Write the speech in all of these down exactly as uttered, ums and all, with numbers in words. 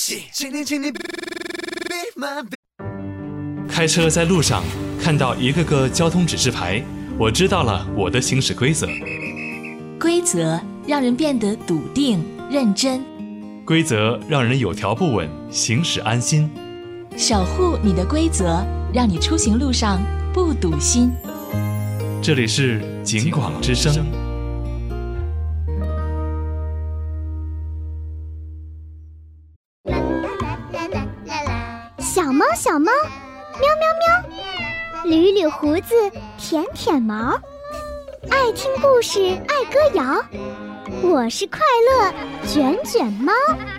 开车在路上看到一个个交通指示牌，我知道了我的行驶规则。 规则让人变得笃定认真， 规则让人有条不紊，行驶安心。 守护你的规则，让你出行路上不堵心。 这里是警广之声。 小猫小猫，喵喵喵，捋捋胡子，舔舔毛，爱听故事，爱歌谣。我是快乐卷卷猫。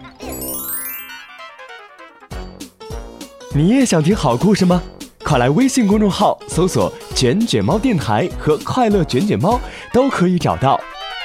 你也想听好故事吗？快来微信公众号搜索卷卷猫电台和快乐卷卷猫，都可以找到。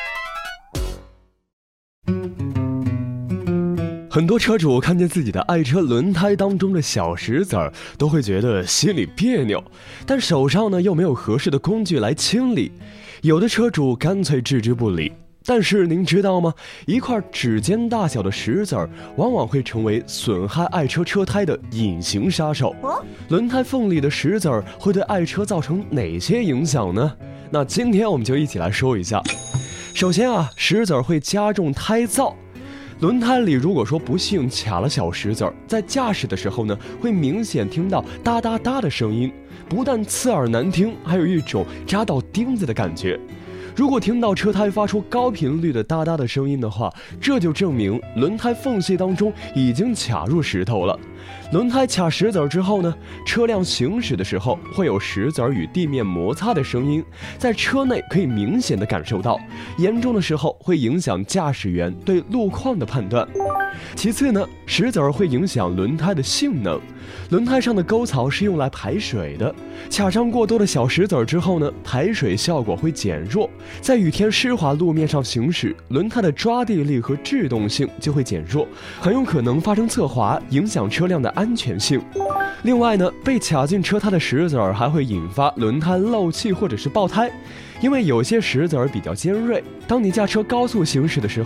很多车主看见自己的爱车轮胎当中的小石子儿，都会觉得心里别扭，但手上呢又没有合适的工具来清理，有的车主干脆置之不理。但是您知道吗？一块指尖大小的石子儿，往往会成为损害爱车车胎的隐形杀手。轮胎缝里的石子儿会对爱车造成哪些影响呢？那今天我们就一起来说一下。首先啊，石子儿会加重胎噪。轮胎里如果说不幸卡了小石子儿，在驾驶的时候呢，会明显听到哒哒哒的声音，不但刺耳难听，还有一种扎到钉子的感觉。如果听到车胎发出高频率的哒哒的声音的话，这就证明轮胎缝隙当中已经卡入石头了。轮胎卡石子儿之后呢，车辆行驶的时候会有石子儿与地面摩擦的声音，在车内可以明显的感受到，严重的时候会影响驾驶员对路况的判断。其次呢，石子儿会影响轮胎的性能。轮胎上的沟槽是用来排水的，卡上过多的小石子儿之后呢，排水效果会减弱，在雨天湿滑路面上行驶，轮胎的抓地力和制动性就会减弱，很有可能发生侧滑，影响车辆的安全性。另外呢，被卡进车胎的石子儿还会引发轮胎漏气或者是爆胎，因为有些石子儿比较尖锐，当你驾车高速行驶的时候